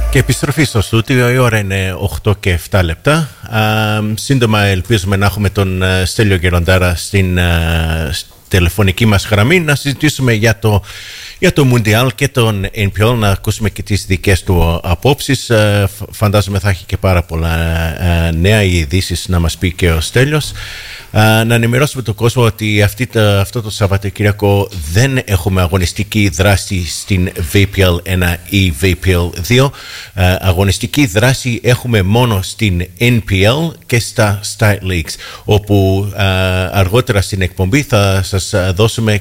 Και επιστροφή στο στούντιο, η ώρα είναι 8 και 7 λεπτά. Σύντομα ελπίζουμε να έχουμε τον Στέλιο Γεροντάρα στην τηλεφωνική μας γραμμή να συζητήσουμε για το Μουντιάλ και τον NPL, να ακούσουμε και τις δικές του απόψεις. Φαντάζομαι θα έχει και πάρα πολλά νέα ειδήσεις να μας πει και ο Στέλιος. Να ενημερώσουμε τον κόσμο ότι αυτό το Σαββατοκύριακο δεν έχουμε αγωνιστική δράση στην VPL 1 ή VPL 2. Αγωνιστική δράση έχουμε μόνο στην NPL και στα State Leagues, όπου αργότερα στην εκπομπή θα σας δώσουμε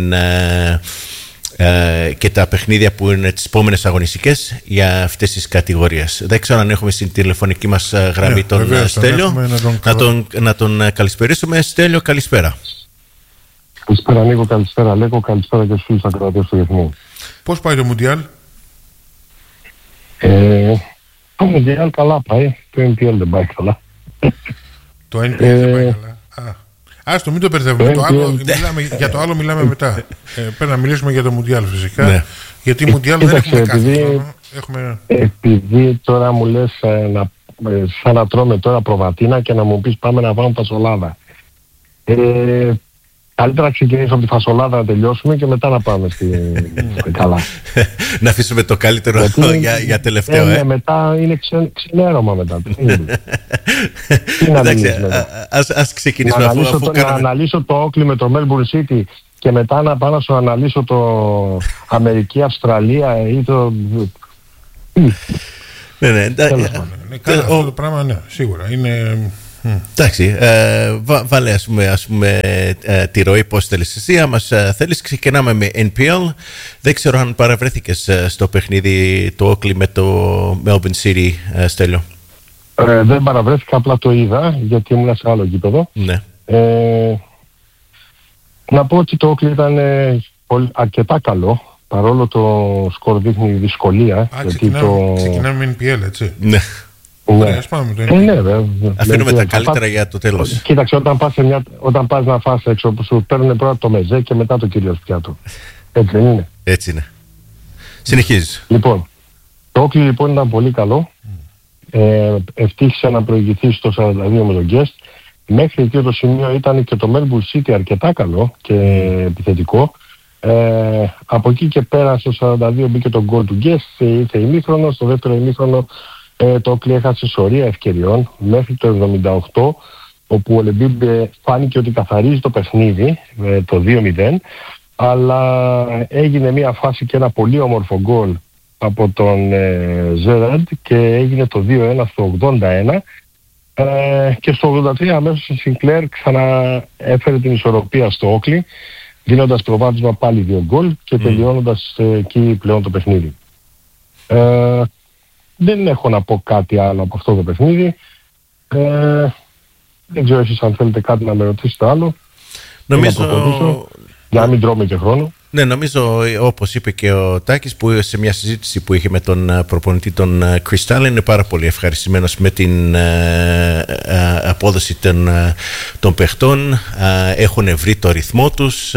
και τα παιχνίδια που είναι τις επόμενες αγωνιστικές για αυτές τις κατηγορίες. Δεν ξέρω αν έχουμε στην τηλεφωνική μας γραμμή τον Στέλιο. Να τον καλησπερίσουμε. Στέλιο, καλησπέρα. Καλησπέρα Νίκο, καλησπέρα Λέκο, καλησπέρα και στους ακροατές του Διεθνού. Πώς πάει το Μουντιάλ? Το Μουντιάλ καλά πάει, το NPL δεν πάει καλά. Το NPL δεν πάει καλά. Άστο, μην το μπερδεύουμε. Για το άλλο μιλάμε μετά. Πρέπει να μιλήσουμε για το Μουντιάλ φυσικά. Ναι. Γιατί Μουντιάλ δεν έχουμε κάθε χρόνο. Επειδή τώρα μου λες σαν να τρώμε τώρα προβατίνα και να μου πεις πάμε να πάμε φασολάδα. Καλύτερα να ξεκινήσω από τη φασολάδα να τελειώσουμε και μετά να πάμε καλά. Να αφήσουμε το καλύτερο για τελευταίο. Ναι, μετά είναι ξενέρωμα μετά. Τι να αναλύσουμε μετά. Ας ξεκινήσουμε να αναλύσω το Όκλι με το Melbourne City και μετά να πάω να σου αναλύσω το Αμερική-Αυστραλία ή το... Ναι. Αυτό το πράγμα, ναι, σίγουρα είναι... Εντάξει, βάλε ας πούμε τη ροή πώς θέλεις εσύ. Άμα θέλεις ξεκινάμε με NPL. Δεν ξέρω αν παραβρέθηκες στο παιχνίδι το Όκλι με το Melbourne City, Στέλιο. Δεν παραβρέθηκα, απλά το είδα γιατί ήμουν σε άλλο γήπεδο. Ναι. Να πω ότι το Όκλι ήταν αρκετά καλό, παρόλο το σκορ δείχνει δυσκολία. Ξεκινάμε με NPL, έτσι. Ναι. Ναι. Αφήνουμε τα καλύτερα για το τέλος. Κοίταξε, όταν πας να φας έξω, που σου παίρνουν πρώτα το μεζέ και μετά το κυρίως πιάτο. Έτσι δεν είναι? Έτσι είναι. Συνεχίζεις. Λοιπόν, το Όκλι λοιπόν ήταν πολύ καλό. Ευτύχησε να προηγηθεί στο 42 με τον Guest. Μέχρι εκεί το σημείο ήταν και το Melbourne City αρκετά καλό και επιθετικό. Από εκεί και πέρα στο 42 μπήκε το γκολ του Guest. Ήρθε ημίχρονο. Στο δεύτερο ημίχρονο το Όκλι έχασε σωρία ευκαιριών μέχρι το 78, όπου ο Λεμπίμπε φάνηκε ότι καθαρίζει το παιχνίδι, το 2-0, αλλά έγινε μια φάση και ένα πολύ όμορφο γκολ από τον Ζέραντ και έγινε το 2-1 στο 81, και στο 83 αμέσως η Sinclair ξαναέφερε την ισορροπία στο Όκλι, δίνοντας προβάδισμα πάλι 2 γκολ και τελειώνοντας εκεί πλέον το παιχνίδι. Δεν έχω να πω κάτι άλλο από αυτό το παιχνίδι. Δεν ξέρω εσείς αν θέλετε κάτι να με ρωτήσετε άλλο. Νομίζω... Για να μην τρώμε και χρόνο. Ναι, νομίζω όπως είπε και ο Τάκης που σε μια συζήτηση που είχε με τον προπονητή τον Κρυστάλλ, είναι πάρα πολύ ευχαριστημένος με την απόδοση των παιχτών. Έχουν βρει το ρυθμό τους,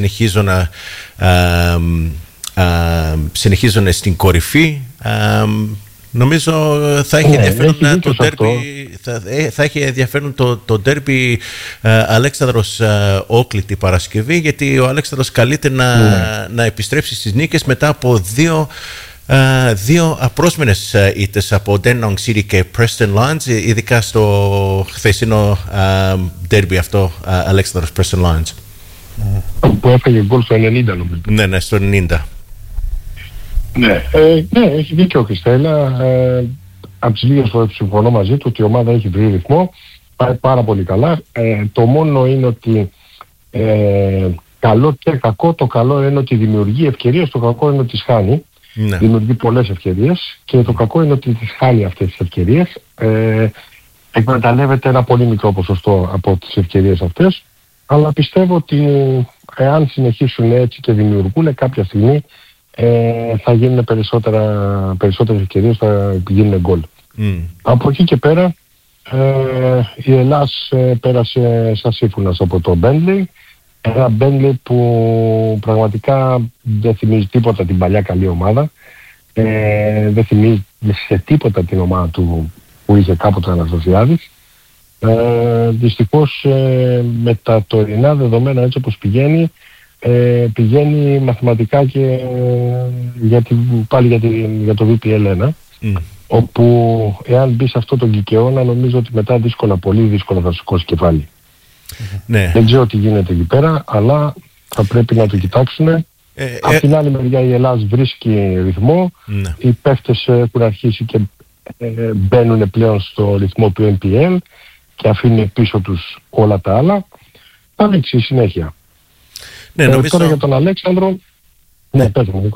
συνεχίζουν στην κορυφή. Νομίζω θα έχει ενδιαφέρον το ντέρμπι. Θα έχει ενδιαφέρον το ντέρμπι Αλέξανδρος Όκλι την Παρασκευή, γιατί ο Αλέξανδρος καλείται να επιστρέψει στις νίκες μετά από δύο απρόσμενες ήττες από Dandenong City και Preston Lions, ειδικά στο χθεσινό ντέρμπι αυτό Αλέξανδρος Preston Lions. Που έφαγε γκολ στο 90 νομίζω. Ναι, στο 90. Ναι, έχει δίκιο ο Χριστέλα. Από τις λίγες φορές που συμφωνώ μαζί του ότι η ομάδα έχει βρει ρυθμό, πάει πάρα πολύ καλά. Το μόνο είναι ότι καλό και κακό. Το καλό είναι ότι δημιουργεί ευκαιρίες, το κακό είναι ότι τις χάνει. Ναι. Δημιουργεί πολλές ευκαιρίες και το κακό είναι ότι τις χάνει αυτές τις ευκαιρίες. Εκμεταλλεύεται ένα πολύ μικρό ποσοστό από τις ευκαιρίες αυτές, αλλά πιστεύω ότι εάν συνεχίσουν έτσι και δημιουργούν κάποια στιγμή, θα γίνουν περισσότερες ευκαιρίες, θα γίνουν γκολ. Από εκεί και πέρα η Ελλάς πέρασε σαν σύμφωνας από το Μπέντλι, ένα Μπέντλι που πραγματικά δεν θυμίζει τίποτα την παλιά καλή ομάδα. δεν θυμίζει σε τίποτα την ομάδα του που είχε κάποτε ο Αναστασιάδης. Δυστυχώς με τα τωρινά δεδομένα, έτσι όπως πηγαίνει μαθηματικά και πάλι για το VPL1, όπου εάν μπει σε αυτό το κυκαιώνα, νομίζω ότι μετά πολύ δύσκολα θα σηκώσει κεφάλι. Ναι. Δεν ξέρω τι γίνεται εκεί πέρα, αλλά θα πρέπει να το κοιτάξουν. Απ' την άλλη μεριά η Ελλάδα βρίσκει ρυθμό. Οι παίχτες έχουν αρχίσει και μπαίνουν πλέον στο ρυθμό του NPL και αφήνουν πίσω τους όλα τα άλλα. Θα δείξει συνέχεια. Ναι, νομίζω... Τώρα για τον Αλέξανδρο... Ναι,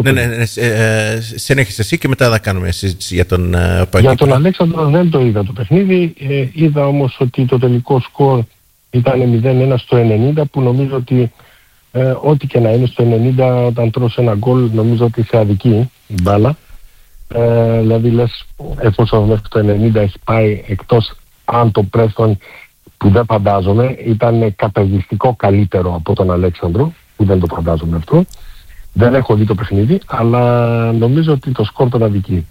συνέχισε εσύ και μετά θα κάνουμε συζήτηση για τον Παγκύπρο. Για τον Αλέξανδρο δεν το είδα το παιχνίδι. Είδα όμως ότι το τελικό σκορ ήταν 0-1 στο 90, που νομίζω ότι ό,τι και να είναι στο 90, όταν τρως ένα γκολ, νομίζω ότι σε αδικεί η μπάλα. Δηλαδή λες, εφόσον μέχρι το 90 έχει πάει, εκτός αν το Πρέστον, που δεν φαντάζομαι, ήταν καταιγιστικό καλύτερο από τον Αλέξανδρο, που δεν το φαντάζομαι αυτό. Δεν έχω δει το παιχνίδι, αλλά νομίζω ότι το σκορ τον αδικεί.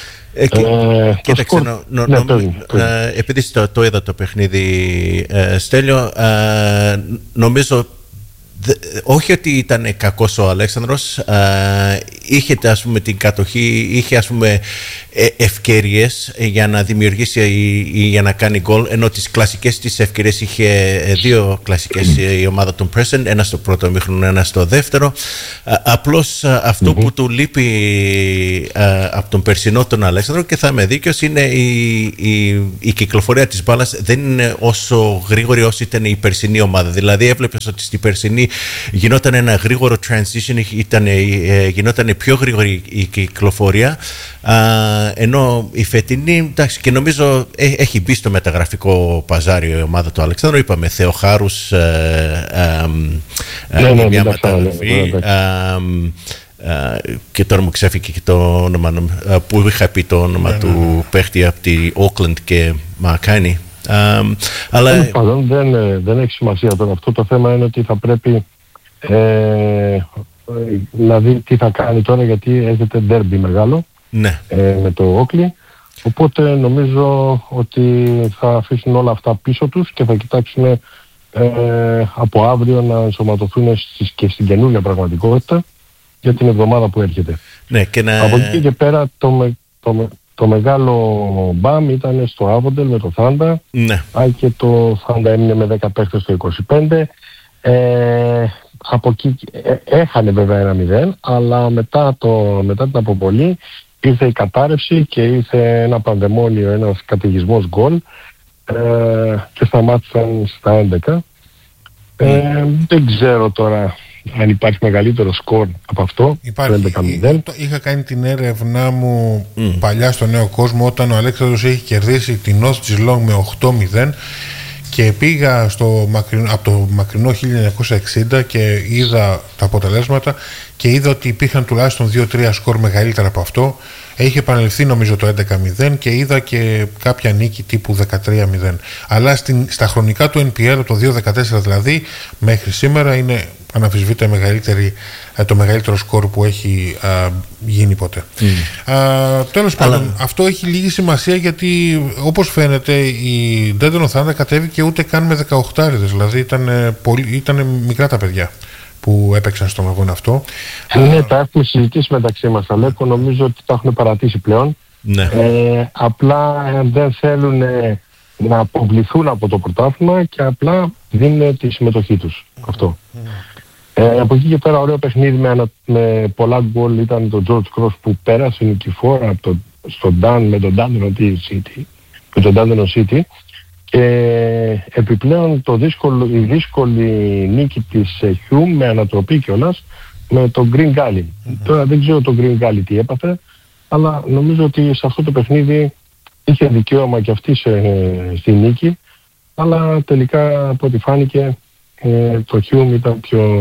Κοίταξε, επειδή το είδα το παιχνίδι, Στέλιο, νομίζω όχι ότι ήταν κακός ο Αλέξανδρος, είχε ας πούμε την κατοχή, είχε ας πούμε ευκαιρίες για να δημιουργήσει ή για να κάνει γκολ, ενώ τις κλασικές της ευκαιρίες είχε δύο κλασικές η ομάδα των Πρέσεν, ένα στο πρώτο ημίχρονο, ένα στο δεύτερο. Απλώς αυτό που του λείπει από τον περσινό τον Αλέξανδρο, και θα είμαι δίκαιος, είναι η κυκλοφορία της μπάλας δεν είναι όσο γρήγορη όσο ήταν η περσινή ομάδα. Δηλαδή έβλεπες ότι στην περσινή γινόταν ένα γρήγορο transition, γινόταν πιο γρήγορη η κυκλοφορία, ενώ η φετινή, εντάξει, και νομίζω έχει μπει στο μεταγραφικό παζάριο η ομάδα του Αλεξάνδρου. Είπαμε Θεοχάρους, μια μεταγραφή, και τώρα μου ξέφυγε και το όνομα που είχα πει, το όνομα του παίχτη από τη Auckland και Μακάνι. Αλλά δεν έχει σημασία τώρα αυτό. Το θέμα είναι ότι θα πρέπει να δει τι θα κάνει τώρα, γιατί έχετε ντέρμπι μεγάλο με το Όκλι, οπότε νομίζω ότι θα αφήσουν όλα αυτά πίσω τους και θα κοιτάξουν από αύριο να ενσωματωθούν και στην καινούργια πραγματικότητα για την εβδομάδα που έρχεται. Από εκεί και πέρα το μεγάλο μπαμ ήταν στο Άβοντελ με το Θάντα. Αν και το Θάντα έμεινε με 10 παίχτες στο 25. Από εκεί έχανε βέβαια 1-0, αλλά μετά την αποβολή ήρθε η κατάρρευση και ήρθε ένα πανδαιμόνιο, ένας καταιγισμός γκολ, και σταμάτησαν στα 11. Δεν ξέρω τώρα αν υπάρχει μεγαλύτερο σκορ από αυτό. Είχα κάνει την έρευνά μου παλιά στο Νέο Κόσμο, όταν ο Αλέξανδρος είχε κερδίσει την North Geelong με 8-0 και πήγα από το μακρινό 1960 και είδα τα αποτελέσματα και είδα ότι υπήρχαν τουλάχιστον 2-3 σκορ μεγαλύτερα από αυτό. Είχε επαναληφθεί νομίζω το 11-0 και είδα και κάποια νίκη τύπου 13-0. Αλλά στα χρονικά του NPL, το 2014 δηλαδή, μέχρι σήμερα είναι αναμφισβήτητα το μεγαλύτερο σκορ που έχει γίνει ποτέ. Τέλος πάντων, αυτό έχει λίγη σημασία, γιατί όπως φαίνεται η Ντέντονο Θάντα κατέβηκε ούτε καν με 18, δηλαδή ήταν μικρά τα παιδιά που έπαιξαν στον αγώνα αυτό. Ναι, τα έχουμε συζητήσει μεταξύ μας, Αλέκο, νομίζω ότι τα έχουν παρατήσει πλέον. Απλά δεν θέλουν να αποβληθούν από το πρωτάθλημα και απλά δίνουν τη συμμετοχή τους. Αυτό. Από εκεί και πέρα ωραίο παιχνίδι με πολλά γκολ ήταν το George Cross που πέρασε νικηφόρα με τον Dandenong City, και επιπλέον η δύσκολη νίκη της Hume με ανατροπή κιόλας με το Green Gully. Τώρα δεν ξέρω το Green Gully τι έπαθε, αλλά νομίζω ότι σε αυτό το παιχνίδι είχε δικαίωμα κι αυτή στη νίκη, αλλά τελικά από ό,τι φάνηκε το Hume ήταν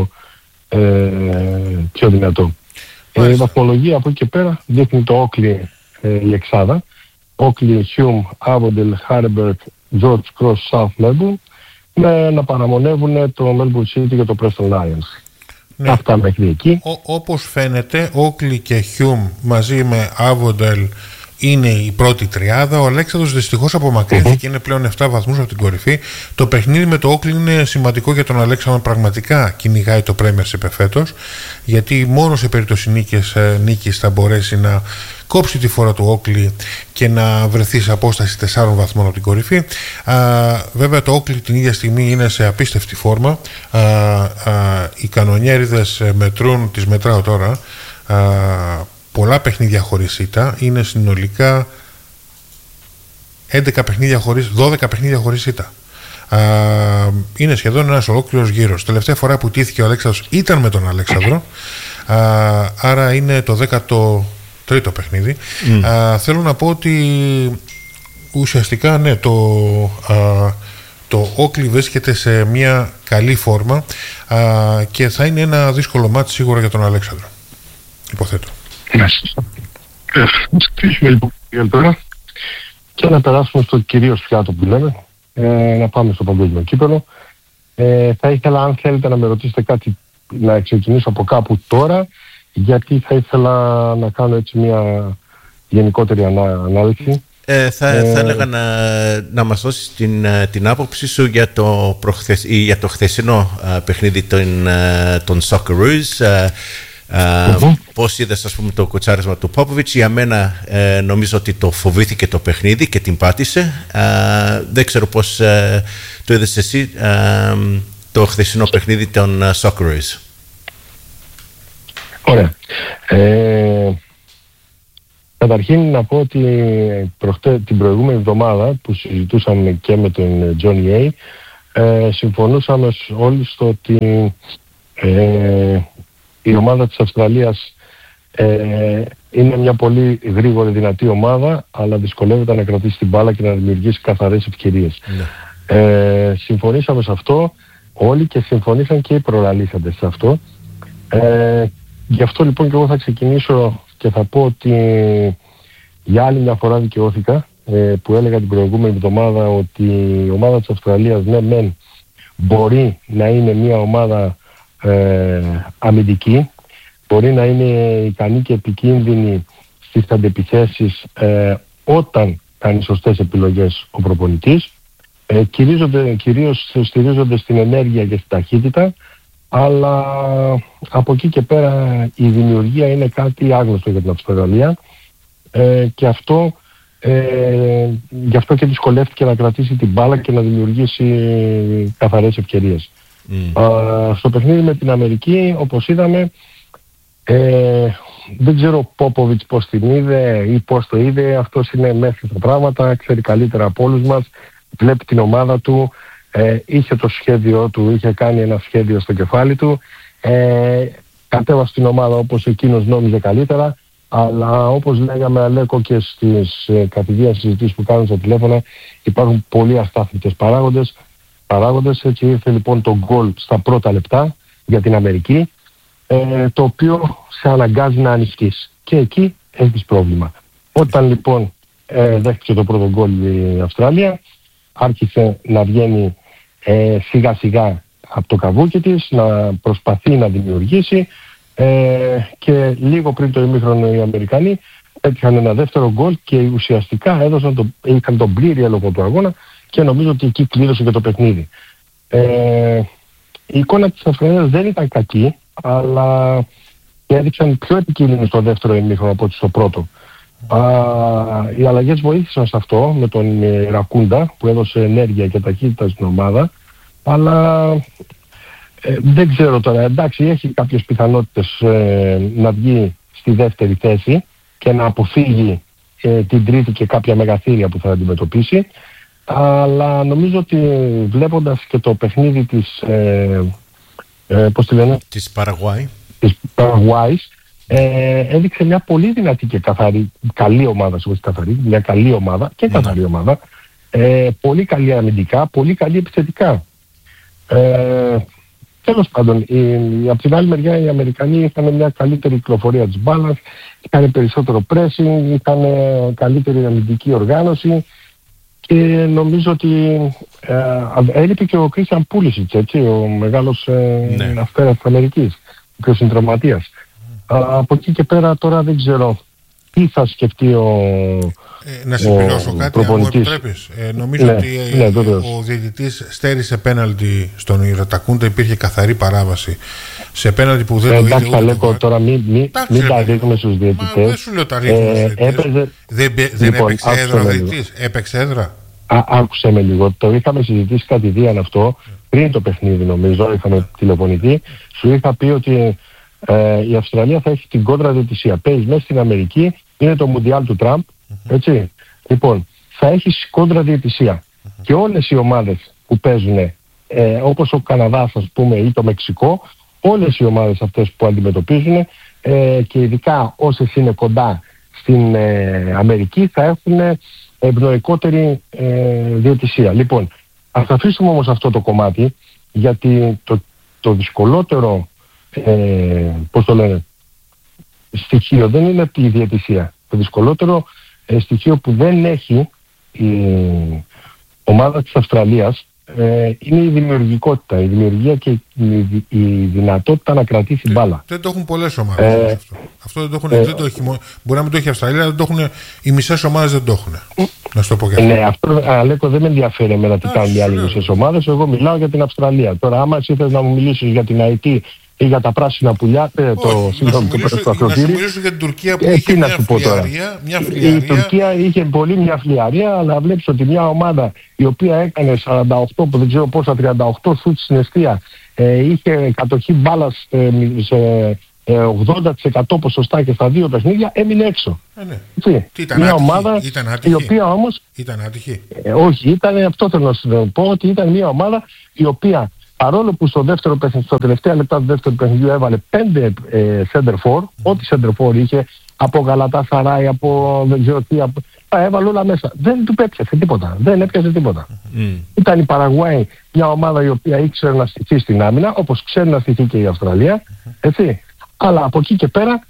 πιο δυνατό. Η βαθμολογία από εκεί και πέρα δείχνει το Oakley η εξάδα. Oakley, Hume, Avondale, Harburg, George Cross, South Melbourne, να παραμονεύουν το Melbourne City και το Preston Lions. Ναι. Αυτά μέχρι εκεί. Όπως φαίνεται, Όκλι και Χιούμ μαζί με Άβοντελ είναι η πρώτη τριάδα. Ο Αλέξανδρος δυστυχώς απομακρύνθηκε και είναι πλέον 7 βαθμούς από την κορυφή. Το παιχνίδι με το Όκλι είναι σημαντικό για τον Αλέξανδρο. Πραγματικά κυνηγάει το Premiership φέτος, γιατί μόνο σε περίπτωση νίκης θα μπορέσει να κόψει τη φορά του Όκλι και να βρεθεί σε απόσταση 4 βαθμών από την κορυφή. Βέβαια το Όκλι την ίδια στιγμή είναι σε απίστευτη φόρμα. Οι κανονιέριδες τις μετράω τώρα, πολλά παιχνίδια χωρίς ήττα. Είναι συνολικά 12 παιχνίδια χωρίς ήττα. Είναι σχεδόν ένας ολόκληρος γύρος. Τελευταία φορά που τήθηκε ο Αλέξανδρος ήταν με τον Αλέξανδρο, άρα είναι το 13ο παιχνίδι. Θέλω να πω ότι ουσιαστικά ναι, το Όκλι βρίσκεται σε μια καλή φόρμα και θα είναι ένα δύσκολο μάτι σίγουρα για τον Αλέξανδρο, υποθέτω. Και να περάσουμε στο κυρίως πιάτο που λέμε, να πάμε στο παγκόσμιο κύπελλο. Θα ήθελα, αν θέλετε να με ρωτήσετε κάτι, να ξεκινήσω από κάπου τώρα, γιατί θα ήθελα να κάνω έτσι μια γενικότερη ανάλυση. Θα έλεγα να μας δώσεις την άποψη σου για το χθεσινό παιχνίδι των Socceroos. Πώς είδες, ας πούμε, το κουτσάρισμα του Πόποβιτς? Για μένα νομίζω ότι το φοβήθηκε το παιχνίδι και την πάτησε. Δεν ξέρω πώς το είδες εσύ το χθεσινό παιχνίδι των Socceroos. Ωραία. Καταρχήν να πω ότι την προηγούμενη εβδομάδα που συζητούσαμε και με τον Johnny A, συμφωνούσαμε όλοι στο ότι η ομάδα της Αυστραλίας είναι μια πολύ γρήγορη, δυνατή ομάδα, αλλά δυσκολεύεται να κρατήσει την μπάλα και να δημιουργήσει καθαρές ευκαιρίες. Συμφωνήσαμε σε αυτό όλοι και συμφωνήσαν και οι προλαλήσαντες σε αυτό. Γι' αυτό λοιπόν και εγώ θα ξεκινήσω και θα πω ότι για άλλη μια φορά δικαιώθηκα, που έλεγα την προηγούμενη εβδομάδα ότι η ομάδα της Αυστραλίας, ναι μεν, μπορεί να είναι μια ομάδα αμυντική, μπορεί να είναι ικανή και επικίνδυνη στις αντεπιθέσεις όταν κάνει σωστές επιλογές ο προπονητής, κυρίως στηρίζονται στην ενέργεια και στην ταχύτητα, αλλά από εκεί και πέρα η δημιουργία είναι κάτι άγνωστο για την Αυστραλία, και γι' αυτό και δυσκολεύτηκε να κρατήσει την μπάλα και να δημιουργήσει καθαρές ευκαιρίες. Στο παιχνίδι με την Αμερική, όπως είδαμε, δεν ξέρω ο Πόποβιτς πώς την είδε ή πώς το είδε. Αυτός είναι μέσα στα πράγματα, ξέρει καλύτερα από όλους μας, βλέπει την ομάδα του, είχε το σχέδιο του, είχε κάνει ένα σχέδιο στο κεφάλι του, κατέβασε την ομάδα όπως εκείνος νόμιζε καλύτερα, αλλά όπως λέγαμε Αλέκο και στις κατηδίας συζητήσεις που κάνουν στα τηλέφωνα, υπάρχουν πολύ αστάθμιτες παράγοντες. Έτσι ήρθε λοιπόν το γκολ στα πρώτα λεπτά για την Αμερική, το οποίο σε αναγκάζει να ανοιχτείς και εκεί έχεις πρόβλημα. Όταν λοιπόν δέχτηκε το πρώτο γκολ η Αυστραλία, άρχισε να βγαίνει σιγά σιγά από το καβούκι της, να προσπαθεί να δημιουργήσει, και λίγο πριν το ημίχρονο οι Αμερικανοί έτυχαν ένα δεύτερο γκολ και ουσιαστικά είχαν τον πλήρη έλεγχο του αγώνα και νομίζω ότι εκεί κλείδωσε και το παιχνίδι. Η εικόνα της Αυστραλίας δεν ήταν κακή, αλλά έδειξαν πιο επικίνδυνοι στο δεύτερο ημίχρονο από ό,τι στο πρώτο. Οι αλλαγές βοήθησαν σε αυτό με τον Ρακούντα που έδωσε ενέργεια και ταχύτητα στην ομάδα, αλλά δεν ξέρω τώρα, εντάξει, έχει κάποιες πιθανότητες να βγει στη δεύτερη θέση και να αποφύγει την τρίτη και κάποια μεγαθύρια που θα αντιμετωπίσει, αλλά νομίζω ότι βλέποντας και το παιχνίδι της πώς τη λένε, της Παραγουάης, έδειξε μια πολύ δυνατή και καλή ομάδα, μια καλή ομάδα και καθαρή ομάδα, πολύ καλή αμυντικά, πολύ καλή επιθετικά. Τέλος πάντων, από την άλλη μεριά οι Αμερικανοί είχαν μια καλύτερη κυκλοφορία της μπάλας, είχαν περισσότερο pressing, είχαν καλύτερη αμυντική οργάνωση και νομίζω ότι έλειπε και ο Κρίστιαν Πούλισιτς, έτσι, ο μεγάλος αστέρας της Αμερικής. ποιος είναι τραυματίας. Από εκεί και πέρα τώρα δεν ξέρω τι θα σκεφτεί να συμπληρώσω κάτι, αν μου επιτρέπεις. Νομίζω ότι ο διαιτητής στέρισε πέναλτι στον Ιρατακούντα, υπήρχε καθαρή παράβαση σε πέναλτι που δεν το είδε. Εντάξει, Αλέκο, τώρα μην τα ρίχνουμε στους διαιτητές. Δεν σου λέω τα ρίχνουμε στους διαιτητές. Δεν έπαιξε έδρα ο διαιτητής, έπαιξε έδρα. Άκουσε με λίγο, το είχαμε συζητήσει κατηδίαν αυτό, πριν το παιχνίδι νομίζω, είχαμε τηλεφωνηθεί. Σου είχα πει ότι η Αυστραλία θα έχει την κόντρα διαιτησία. Παίζει μέσα στην Αμερική, είναι το Μουντιάλ του Τραμπ. Έτσι. Λοιπόν, θα έχεις κόντρα διαιτησία. Και όλες οι ομάδες που παίζουν, όπως ο Καναδάς ας πούμε ή το Μεξικό, όλες οι ομάδες αυτές που αντιμετωπίζουν και ειδικά όσες είναι κοντά στην Αμερική θα έχουν ευνοϊκότερη διαιτησία. Λοιπόν, ας αφήσουμε όμως αυτό το κομμάτι, γιατί το δυσκολότερο πώς το λένε, στοιχείο δεν είναι η διαιτησία. Το δυσκολότερο στοιχείο που δεν έχει η ομάδα της Αυστραλίας είναι η δημιουργικότητα, η δημιουργία και η δυνατότητα να κρατήσει μπάλα. Δεν το έχουν πολλές ομάδες αυτό δεν το έχουν, δεν το έχει, μπορεί να μην το έχει η Αυστραλία, δεν το έχουν, οι μισές ομάδες δεν το έχουν. Να σου το πω και αυτό. Ναι, αυτό, Αλέκο, δεν με ενδιαφέρει εμένα τι κάνουν οι άλλοι μισές ομάδες. Εγώ μιλάω για την Αυστραλία. Τώρα, άμα εσύ θες να μου μιλήσεις για την Αιτή ή για τα πράσινα πουλιά, να σου μιλήσω για την Τουρκία που είχε μια φλιαρία. Η Τουρκία είχε πολύ μια φλιαρία, αλλά βλέπεις ότι μια ομάδα η οποία έκανε 48, που δεν ξέρω πόσα, 38 σουτ στην εστία, είχε κατοχή μπάλας σε 80% ποσοστά και στα δύο παιχνίδια, έμεινε έξω. Ναι. Μια ομάδα η οποία όμως... Ήταν άτυχη. Όχι, αυτό θέλω να σου πω, ότι ήταν μια ομάδα η οποία, παρόλο που στο τελευταία λεπτά του δεύτερου παιχνιδιού έβαλε 5 center for, ό,τι center for είχε, από Γαλατάσαράι, από δεν ξέρω τι, τα έβαλε όλα μέσα. Δεν του έπιασε τίποτα. Δεν έπιασε τίποτα. Ήταν η Παραγουάη μια ομάδα η οποία ήξερε να στηθεί στην άμυνα, όπως ξέρει να στηθεί και η Αυστραλία. Έτσι. Αλλά από εκεί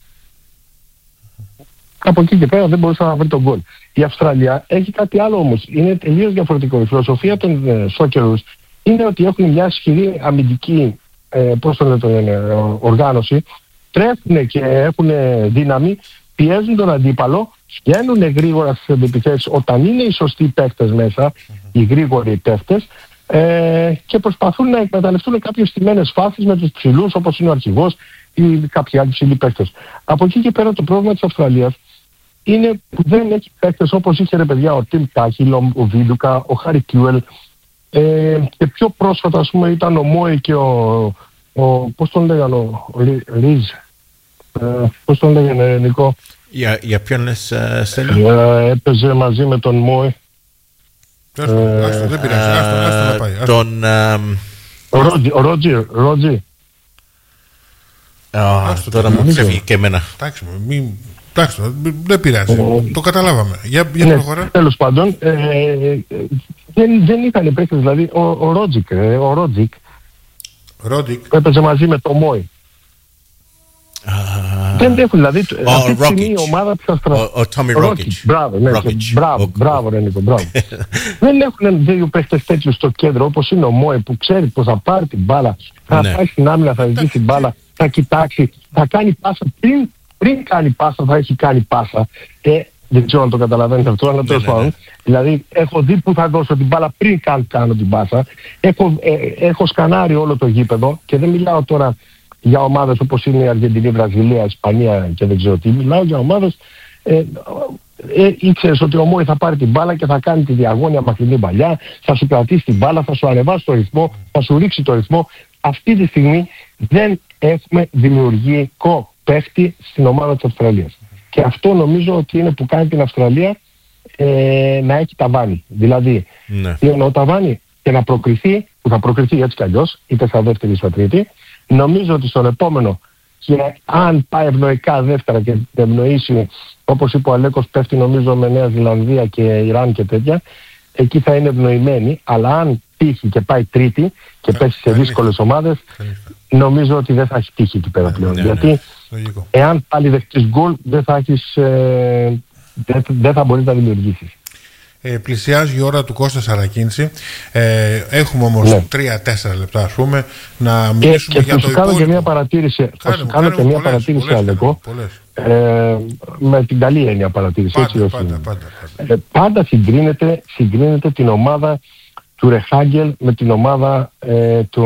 και πέρα δεν μπορούσε να βρει τον γκολ. Η Αυστραλία έχει κάτι άλλο όμως. Είναι τελείως διαφορετικό. Η φιλοσοφία των Socceroos είναι ότι έχουν μια ισχυρή αμυντική οργάνωση, τρέχουν και έχουν δύναμη, πιέζουν τον αντίπαλο, βγαίνουν γρήγορα στις επιθέσεις όταν είναι οι σωστοί παίκτες μέσα, οι γρήγοροι παίκτες, και προσπαθούν να εκμεταλλευτούν κάποιες στημένες φάσεις με τους ψηλούς, όπως είναι ο αρχηγός ή κάποιοι άλλοι ψηλοί παίκτες. Από εκεί και πέρα το πρόβλημα της Αυστραλίας είναι που δεν έχει παίκτες όπως είχε ρε παιδιά ο Τιμ Κάχιλ, ο Βίντουκα, ο Χάρι Κιούελ, και πιο πρόσφατα ας πούμε ήταν ο Μόι και πώς τον λέγανε, ο Ριζ, πώς τον λέγανε Νικό. Για ποιον λες Στέλιο? Έπαιζε μαζί με τον Μόι. Δεν πειράζει, άστο να πάει. Τον Ρότζι. Τώρα μου ξέφυγε και εμένα. Εντάξει, δεν πειράζει. Το καταλάβαμε. Για προχωρά. Τέλος πάντων, δεν ήταν παίκτες, δηλαδή ο Ρότζικ έπαιζε μαζί με το Μόι. Δεν έχουν, δηλαδή αυτή τη στιγμή η ομάδα της Αυστραλίας. Ο Τόμι Ρόκιτς. Μπράβο Ρενίκο, μπράβο. Δεν έχουν δύο παίκτες τέτοιους στο κέντρο όπως είναι ο Μόι που ξέρει πως θα πάρει την μπάλα, θα πάει στην άμυνα, θα ζητήσει την μπάλα, θα κοιτάξει, θα κάνει πάσα πριν κάνει πάσα, θα έχει κάνει πάσα. Δεν ξέρω αν το καταλαβαίνετε αυτό, αλλά τέλος πάντων. Δηλαδή, έχω δει που θα δώσω την μπάλα πριν κάνω την πάσα. Έχω σκανάρει όλο το γήπεδο και δεν μιλάω τώρα για ομάδες όπως είναι η Αργεντινή, η Βραζιλία, η Ισπανία και δεν ξέρω τι. Μιλάω για ομάδες. Ήξερες ότι ο Μόι θα πάρει την μπάλα και θα κάνει τη διαγώνια μακρινή παλιά, θα σου κρατήσει την μπάλα, θα σου ανεβάσει το ρυθμό, θα σου ρίξει το ρυθμό. Αυτή τη στιγμή δεν έχουμε δημιουργικό παίχτη στην ομάδα της Αυστραλίας. Και αυτό νομίζω ότι είναι που κάνει την Αυστραλία να έχει ταβάνι. Δηλαδή, τι εννοώ ταβάνι, και να προκριθεί, που θα προκριθεί έτσι κι αλλιώς, είτε στα δεύτερη ή στα τρίτη. Νομίζω ότι στον επόμενο, και αν πάει ευνοϊκά δεύτερα και ευνοήσει, όπως είπε ο Αλέκος, πέφτει νομίζω με Νέα Ζηλανδία και Ιράν και τέτοια, εκεί θα είναι ευνοημένη. Αλλά αν τύχει και πάει τρίτη και πέσει σε δύσκολες ομάδες, νομίζω ότι δεν θα έχει τύχει εκεί πέρα πλέον. Γιατί εάν πάλι δεχτείς γκολ, δεν θα μπορείς να δημιουργήσεις. Πλησιάζει η ώρα του Κώστα Σαρακίνηση. Έχουμε όμως 3-4 λεπτά, ας πούμε, να μιλήσουμε για το υπόλοιπο. Κάνω και μια παρατήρηση. Κάνω και μια παρατήρηση, Αλέκο. Με την καλή έννοια παρατήρηση. Πάντα συγκρίνεται την ομάδα του Ρεχάγκελ με την ομάδα του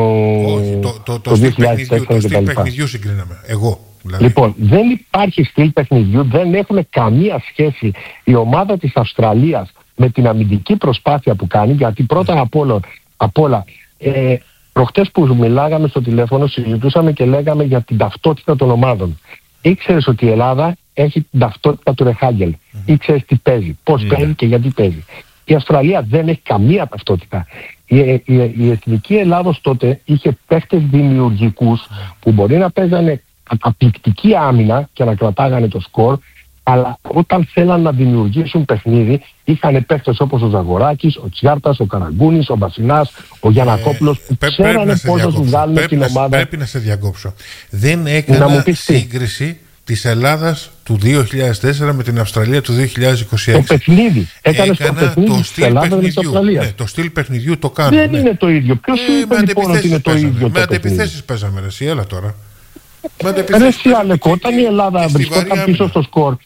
2004 το στυλ παιχνιδιού συγκρίναμε. Εγώ. Δηλαδή. Λοιπόν, δεν υπάρχει στυλ παιχνιδιού, δεν έχουν καμία σχέση η ομάδα της Αυστραλίας με την αμυντική προσπάθεια που κάνει, γιατί πρώτα απ' όλα προχτές που μιλάγαμε στο τηλέφωνο συζητούσαμε και λέγαμε για την ταυτότητα των ομάδων. Ήξερες ότι η Ελλάδα έχει την ταυτότητα του Ρεχάγκελ. Ήξερες τι παίζει, πώς παίζει και γιατί παίζει. Η Αυστραλία δεν έχει καμία ταυτότητα. Η Εθνική Ελλάδος τότε είχε παίχτες δημιουργικούς που μπορεί να παίζανε καταπληκτική άμυνα και να κρατάγανε το σκορ, αλλά όταν θέλαν να δημιουργήσουν παιχνίδι είχαν παίχτες όπως ο Ζαγοράκης, ο Τσιάρτας, ο Καραγκούνης, ο Μπασινάς, ο Γιαννακόπουλος που ξέρανε πώς να τους βγάλουν την ομάδα. Πρέπει να σε διακόψω. Δεν έκανα σύγκριση της Ελλάδας του 2004 με την Αυστραλία του 2026. Το παιχνίδι. Έκανες το παιχνίδι της Ελλάδας με την Αυστραλία. Ναι, το στυλ παιχνιδιού το κάνω. Δεν είναι το ίδιο. Ποιος είπε λοιπόν ότι είναι το ίδιο? Με αντεπιθέσεις παίζαμε, ρε εσύ, έλα τώρα. Ρε εσύ, Αλέκο, όταν η Ελλάδα βρισκόταν πίσω στο σκορ,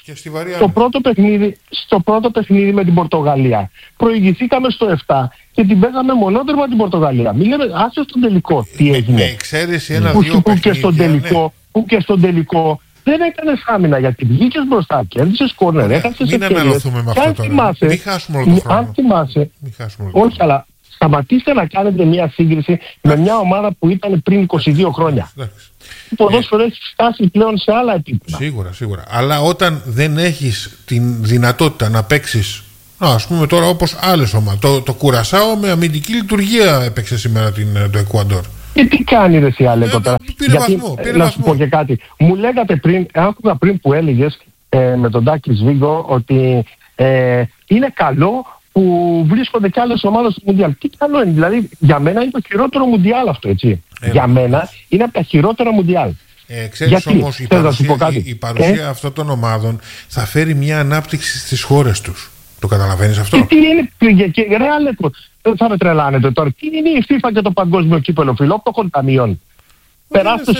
στο πρώτο παιχνίδι με την Πορτογαλία προηγηθήκαμε στο 7 και την παίζαμε μονότερμα την Πορτογαλία. Μην λέμε, άσε στον τελικό τι έγινε. Με εξαίρεση ένα-δύο παιχνίδια. Που και στον τελικό δεν έκανες άμυνα, γιατί βγήκες μπροστά, κέρδισες κόρνερ, έχασες ευκαιρίες. Μην αναλωθούμε με αυτό τώρα. Μην χάσουμε όλο το χρόνο. Αν θυμάσαι, όχι, αλλά σταματήστε να κάνετε μια σύγκριση με μια ομάδα που ήταν πριν 22 χρόνια. Το ποδόσφαιρο έχει φτάσει πλέον σε άλλα επίπεδα. Σίγουρα. Αλλά όταν δεν έχεις την δυνατότητα να παίξεις, ας πούμε τώρα όπως άλλες ομάδες, το Κουρασάο με αμυντική λειτουργία έπαιξε σήμερα το Εκουαντόρ. Και τι κάνει ρε εσύ, Αλέκο, τώρα? Πήρε βαθμό. Να σου πω και κάτι. Μου λέγατε πριν που έλεγες με τον Τάκη Σβίγκο ότι είναι καλό που βρίσκονται και άλλες ομάδες στο Μουντιάλ. Τι καλό είναι? Δηλαδή για μένα είναι το χειρότερο Μουντιάλ αυτό, έτσι. Για μένα είναι από τα χειρότερα Μουντιάλ. Ξέρεις όμως η παρουσία αυτών των ομάδων θα φέρει μια ανάπτυξη στις χώρες τους. Το καταλαβαίνεις αυτό? Τι είναι, ρε Αλέκο, δεν θα με τρελάνετε τώρα. Τι είναι η FIFA και το παγκόσμιο κύπελο, φιλόπτωχων ταμείων? Περάστε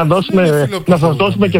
να σας δώσουμε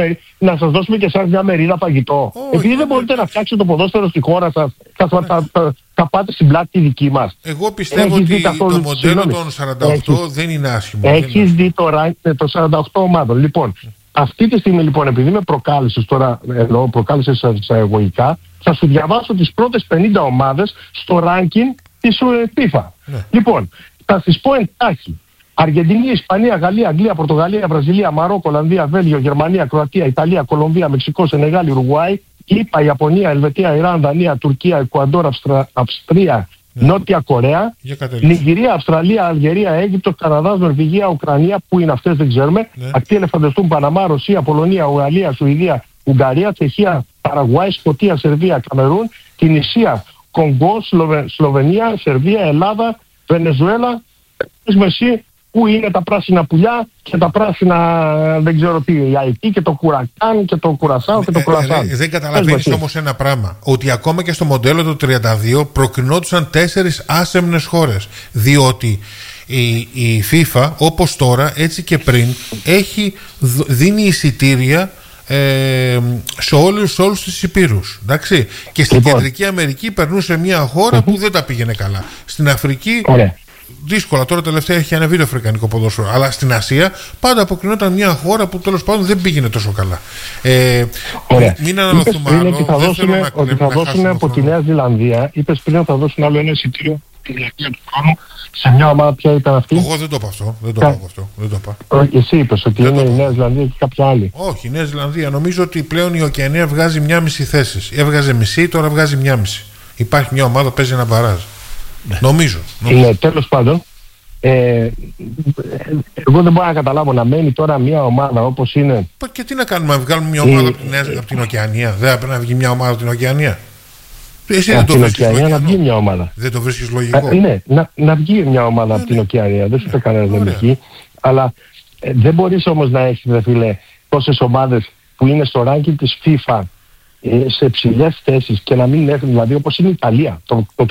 και σας μια μερίδα φαγητό. Επειδή δεν μπορείτε να φτιάξετε το ποδόσφαιρο στη χώρα σας, θα πάτε στην πλάτη τη δική μας. Εγώ πιστεύω ότι το μοντέλο των 48 δεν είναι άσχημο. Έχεις δει το 48 ομάδων. Λοιπόν, αυτή τη στιγμή λοιπόν, επειδή με προκάλεσες τώρα, προκάλεσες στα εγωικά, θα σου διαβάσω τις πρώτες 50 ομάδες στο ranking της FIFA. Λοιπόν, θα σας πω εντάχει. Αργεντινή, Ισπανία, Γαλλία, Αγγλία, Πορτογαλία, Βραζιλία, Μαρόκο, Ολλανδία, Βέλγιο, Γερμανία, Κροατία, Ιταλία, Κολομβία, Μεξικό, Σενεγάλη, Ουρουγουάη, ΙΠΑ, Ιαπωνία, Ελβετία, Ιράν, Δανία, Τουρκία, Εκουαντόρ, Αυστρία, Νότια Κορέα, Νιγηρία, Αυστραλία, Αλγερία, Αίγυπτος, Καναδάς, Νορβηγία, Ουκρανία, που είναι αυτές δεν ξέρουμε, Ακτή Ελεφαντοστούν, Παναμά, Ρωσία, Πολωνία, Ουαλία, Σουηδία, Ουγγαρία, Τσεχία, Παραγουάη, Σκωτία, Σερβία, Καμερούν, Τινησία, Κονγκό, Σλοβενία, Σερβία, Ελλάδα, Βενεζουέλα, Μεσή, που είναι τα πράσινα πουλιά και τα πράσινα δεν ξέρω τι, η Αϊτή και το Κουρακάν και το Κουρασάο και το Κουρασάν. Δεν καταλαβαίνεις όμως ένα πράγμα, ότι ακόμα και στο μοντέλο του 32 προκρινόντουσαν 4 άσεμνες χώρες, διότι η FIFA όπως τώρα έτσι και πριν δίνει εισιτήρια σε όλους τους υπήρους, εντάξει? Και στην Κεντρική Αμερική περνούσε μια χώρα που δεν τα πήγαινε καλά. Στην Αφρική δύσκολα, τώρα τελευταία έχει ανεβεί το αφρικανικό ποδόσφαιρο. Αλλά στην Ασία πάντα αποκρινόταν μια χώρα που τέλος πάντων δεν πήγαινε τόσο καλά. Μην αναλωθούμε άλλο. Ότι θα δώσουν από τη Νέα Ζηλανδία. Είπες πριν ότι θα δώσουν άλλο ένα εισιτήριο τη διάρκεια του χρόνου σε μια ομάδα. Ποια ήταν αυτή? Εγώ δεν το είπα αυτό. Δεν το είπα. Εσύ είπες ότι είναι η Νέα Ζηλανδία και κάποια άλλη. Όχι, η Νέα Ζηλανδία. Νομίζω ότι πλέον η Οκεανία βγάζει 1,5 θέσεις. Έβγαζε μισή, τώρα βγάζει 1,5. Υπάρχει μια ομάδα που παίζει ένα μπαράζ. Νομίζω. Ναι, τέλος πάντων, εγώ δεν μπορώ να καταλάβω να μένει τώρα μια ομάδα όπως είναι. Και τι να κάνουμε, να βγάλουμε μια ομάδα από την Οκεανία? Δεν πρέπει να βγει μια ομάδα από την Οκεανία? Εσύ δεν το βρίσκεις λογικό? Να βγει μια ομάδα. Δεν το βρίσκεις λογικό? Ναι, να βγει μια ομάδα από την Οκεανία. Δεν σου είπε κανένας να βγει. Αλλά δεν μπορείς όμως να έχεις, δε φίλε, τόσες ομάδες που είναι στο ranking της FIFA σε ψηλές θέσεις και να μην έχουν, δηλαδή όπως είναι η Ιταλία,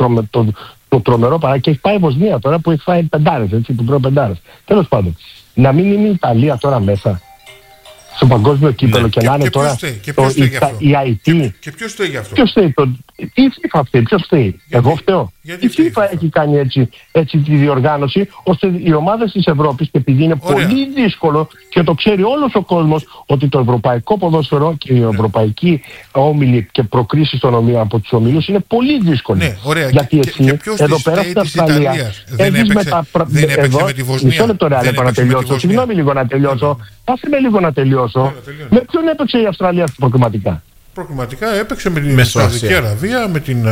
το τρομερό παράδειγμα, και έχει πάει η Βοσνία τώρα που έχει φάει πεντάρες, έτσι, που τρώει πεντάρες. Τέλος πάντων, να μην είναι η Ιταλία τώρα μέσα στο παγκόσμιο κύπελλο και να είναι τώρα η IT. Και ποιος φταίει γι' αυτό? Ποιος φταίει? Η FIFA φταίει. Ποιος φταίει? Εγώ φταίω? Η FIFA έχει κάνει έτσι τη διοργάνωση, ώστε οι ομάδες της Ευρώπης, και επειδή είναι πολύ δύσκολο και το ξέρει όλος ο κόσμος ότι το ευρωπαϊκό ποδόσφαιρο και οι ευρωπαϊκοί όμιλοι και προκρίσεις από τους ομίλους είναι πολύ δύσκολοι. Ναι, ωραία. Γιατί εσύ εδώ πέρα στην Αυστραλία δεν έπαιξε με τη Βοσνία. Μισό λεπτό ρε, να τελειώσω. Συγγνώμη λίγο να τελειώσω. Άσε με λίγο να τελειώσω. Με ποιον έπαιξε η Αυστραλία στα προκριματικά? Προκριματικά έπαιξε με την Σαουδική Αραβία,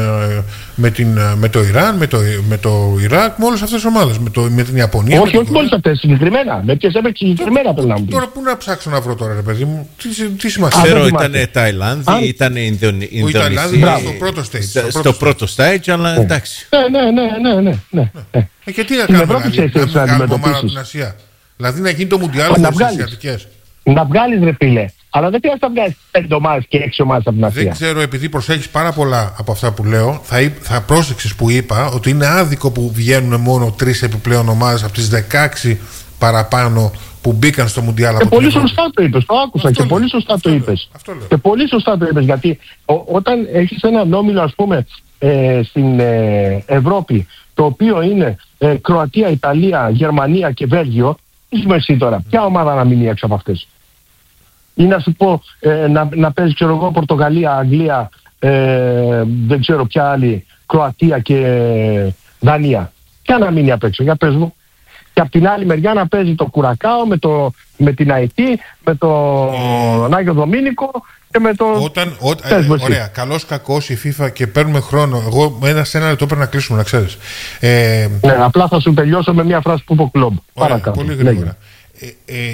με το Ιράν, με το Ιράκ, με όλες αυτές τις ομάδες. Με την Ιαπωνία. Όχι όλες αυτές συγκεκριμένα. Με ποιες έπαιξε συγκεκριμένα πρέπει να μου πεις. Τώρα πού να ψάξω να βρω τώρα, ρε παιδί μου, τι σημασία? Ξέρω, ήταν Ταϊλάνδη, ήταν Ινδονησία. Στο πρώτο stage, αλλά εντάξει. Ναι. Και τι να κάνουμε, την Ασία. Δηλαδή να γίνει το Μουντιάλ στις Ασιατικές. Να βγάλεις ρε φίλε. Αλλά δεν χρειάζεται να βγάλεις 5 ομάδες και 6 ομάδες από την Ασία. Δεν ξέρω, επειδή προσέχεις πάρα πολλά από αυτά που λέω, θα πρόσεξες που είπα ότι είναι άδικο που βγαίνουν μόνο 3 επιπλέον ομάδες από τις 16 παραπάνω που μπήκαν στο Μουντιάλ. Και πολύ σωστά το είπες, το άκουσα και πολύ σωστά το είπες. Και πολύ σωστά το είπες, γιατί όταν έχεις έναν όμιλο, ας πούμε, στην Ευρώπη, το οποίο είναι Κροατία, Ιταλία, Γερμανία και Βέλγιο, είσαι εσύ τώρα, ποια ομάδα να μείνει έξω από αυτές? Ή να σου πω να παίζει, ξέρω εγώ, Πορτογαλία, Αγγλία, δεν ξέρω ποια άλλη, Κροατία και Δανία. Ποια να μείνει απ' έξω, για πες μου. Και απ' την άλλη μεριά να παίζει το Κουρακάο με την ΑΕΤ, με τον Άγιο Δομήνικο και με το... Ωραία, καλώς κακώς η FIFA και παίρνουμε χρόνο. Εγώ ένα λεπτό πρέπει να κλείσουμε, να ξέρεις. Ναι, απλά θα σου τελειώσω με μια φράση που είπε ο Κλόμπ. Πολύ γρήγορα.